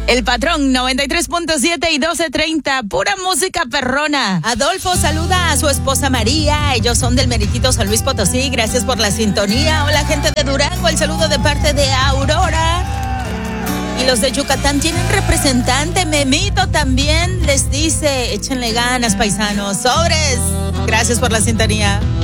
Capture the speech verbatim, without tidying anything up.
El Patrón noventa y tres punto siete y doce treinta, pura música perrona. Adolfo saluda a su esposa María, ellos son del Meritito San Luis Potosí, gracias por la sintonía. Hola gente de Durango, el saludo de parte de Aurora. Y los de Yucatán tienen representante, Memito también les dice, échenle ganas paisanos, sobres. Gracias por la sintonía.